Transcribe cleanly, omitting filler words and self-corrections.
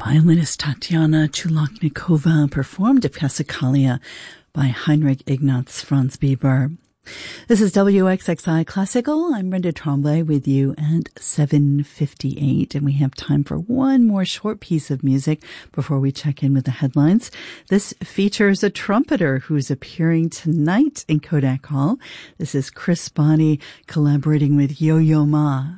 Violinist Tatiana Chulaknikova performed Passacaglia by Heinrich Ignaz Franz Bieber. This is WXXI Classical. I'm Brenda Tremblay with you at 7:58, and we have time for one more short piece of music before we check in with the headlines. This features a trumpeter who's appearing tonight in Kodak Hall. This is Chris Bonney collaborating with Yo-Yo Ma.